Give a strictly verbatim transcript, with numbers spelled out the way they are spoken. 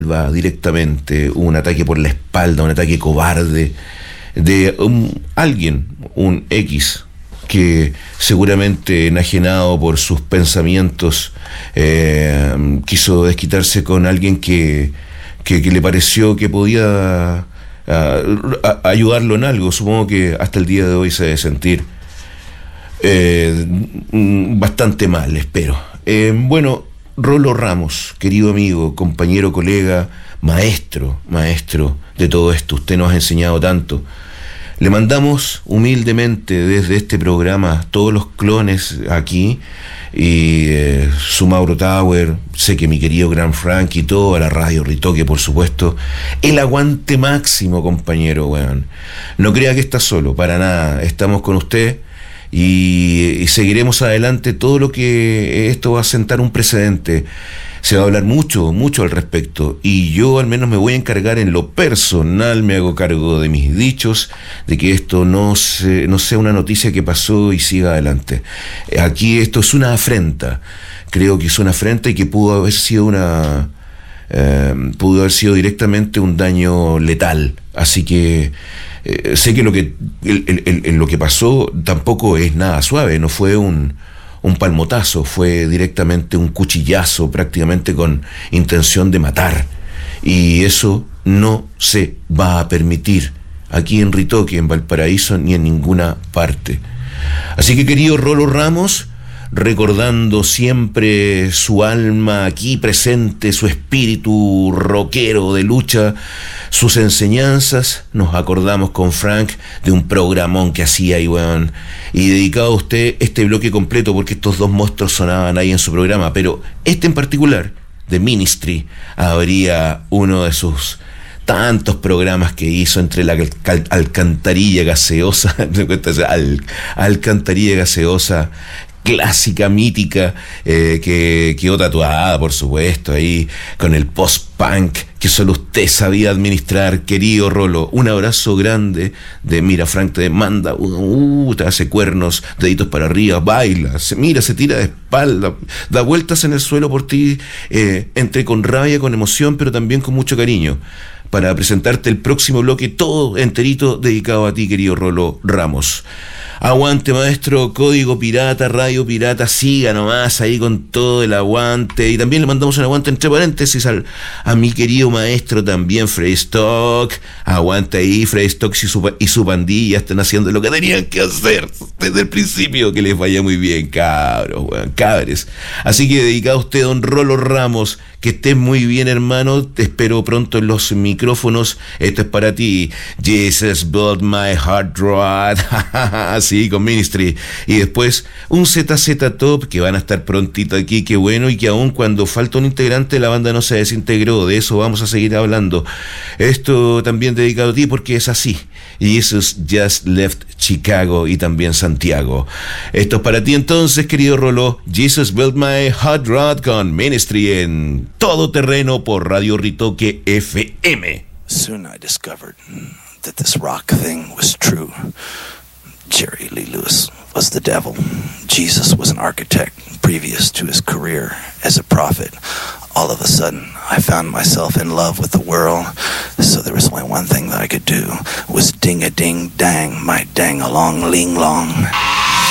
va directamente, un ataque por la espalda, un ataque cobarde de un, alguien, un X, que seguramente enajenado por sus pensamientos eh, quiso desquitarse con alguien que, que, que le pareció que podía uh, a, ayudarlo en algo. Supongo que hasta el día de hoy se debe sentir eh, bastante mal, espero. Eh, bueno, Rolo Ramos, querido amigo, compañero, colega, maestro, maestro de todo esto, usted nos ha enseñado tanto. Le mandamos humildemente desde este programa todos los clones aquí y eh, su Mauro Tower, sé que mi querido Gran Frank y toda la radio Ritoque, por supuesto, el aguante máximo, compañero, weón. No crea que está solo, para nada, estamos con usted y, y seguiremos adelante todo lo que esto va a sentar un precedente. Se va a hablar mucho, mucho al respecto, y yo al menos me voy a encargar en lo personal, me hago cargo de mis dichos, de que esto no, se, no sea una noticia que pasó y siga adelante. Aquí esto es una afrenta, creo que es una afrenta y que pudo haber sido una... Eh, pudo haber sido directamente un daño letal, así que eh, sé que lo que el, el, el, lo que pasó tampoco es nada suave, no fue un... un palmotazo, fue directamente un cuchillazo, prácticamente con intención de matar, y eso no se va a permitir aquí en Ritoque, en Valparaíso, ni en ninguna parte. Así que, querido Rolo Ramos, recordando siempre su alma aquí presente, su espíritu rockero de lucha, sus enseñanzas, nos acordamos con Frank de un programón que hacía ahí, weón, y dedicado a usted este bloque completo, porque estos dos monstruos sonaban ahí en su programa, pero este en particular, de Ministry, habría uno de sus tantos programas que hizo entre la cal- alcantarilla gaseosa, al, alcantarilla gaseosa, clásica, mítica, eh, que quedó tatuada, por supuesto, ahí con el post-punk que solo usted sabía administrar, querido Rolo. Un abrazo grande de, mira, Frank te manda, uh, te hace cuernos, deditos para arriba, baila, se, mira, se tira de espalda, da vueltas en el suelo por ti, eh, entre con rabia, con emoción, pero también con mucho cariño, para presentarte el próximo bloque todo enterito dedicado a ti, querido Rolo Ramos. Aguante, maestro, Código Pirata, Radio Pirata, siga nomás ahí con todo el aguante. Y también le mandamos un aguante entre paréntesis al, a mi querido maestro también, Freddy Stock. Aguante ahí, Freddy Stock y su, y su pandilla están haciendo lo que tenían que hacer desde el principio. Que les vaya muy bien, cabros, weón, cabres. Así que dedicado a usted, don Rolo Ramos, que estés muy bien, hermano. Te espero pronto en los micrófonos. Esto es para ti. Jesus built my heart rod. Sí, con Ministry. Y después un Z Z Top, que van a estar prontito aquí, qué bueno, y que aún cuando falta un integrante la banda no se desintegró. De eso vamos a seguir hablando. Esto también dedicado a ti porque es así. Jesus just left Chicago y también Santiago. Esto es para ti entonces, querido Rolo. Jesus built my hot rod con Ministry en Todo Terreno por Radio Ritoque F M. Soon I discovered that this rock thing was true. Jerry Lee Lewis was the devil. Jesus was an architect previous to his career as a prophet. All of a sudden, I found myself in love with the world, so there was only one thing that I could do, was ding-a-ding-dang, my dang-along-ling-long.